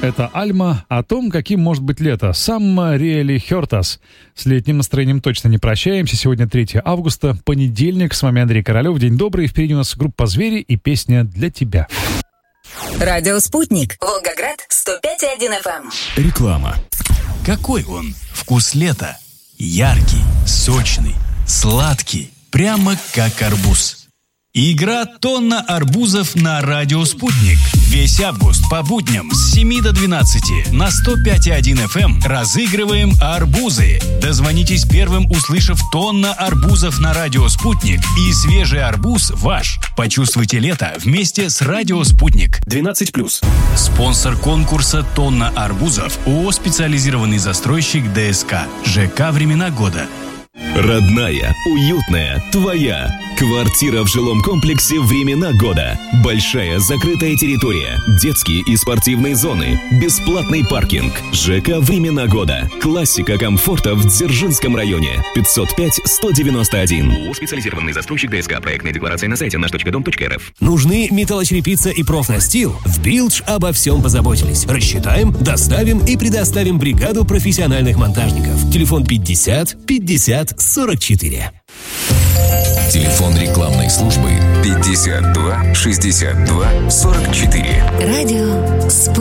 Это Альма о том, каким может быть лето. Some really hurt us. С летним настроением точно не прощаемся. Сегодня 3 августа, понедельник. С вами Андрей Королев. День добрый. Впереди у нас группа «Звери» и песня «Для тебя». Радио «Спутник». Волгоград, 105,1 FM. Реклама. Какой он? Вкус лета. Яркий, сочный, сладкий. Прямо как арбуз. Игра «Тонна арбузов» на радио «Спутник». Весь август по будням с 7 до 12 на 105,1 FM разыгрываем арбузы. Дозвонитесь первым, услышав «Тонна арбузов» на радио «Спутник», и свежий арбуз ваш. Почувствуйте лето вместе с радио «Спутник». 12+. Спонсор конкурса «Тонна арбузов» ООО «Специализированный застройщик ДСК». ЖК «Времена года». Родная, уютная, твоя. Квартира в жилом комплексе «Времена года». Большая закрытая территория, детские и спортивные зоны, бесплатный паркинг. ЖК «Времена года». Классика комфорта в Дзержинском районе. 505-191. ООО «Специализированный застройщик ДСК». Проектная декларация на сайте наш.дом.рф. Нужны металлочерепица и профнастил? В Билдж обо всем позаботились. Рассчитаем, доставим и предоставим бригаду профессиональных монтажников. Телефон 50 50 44. Телефон рекламной службы 52 62 44. Радио «Спутник».